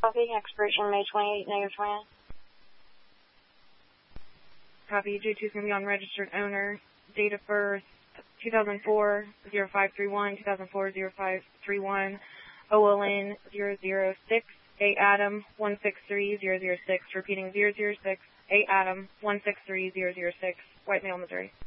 Copy. Expiration May 28, -20. Copy. J2 is going to be on registered owner. Date of birth 2004 0531, 2004 0531, OLN 006, A Adam 163006, repeating 006, A Adam 163006, White Male, Missouri.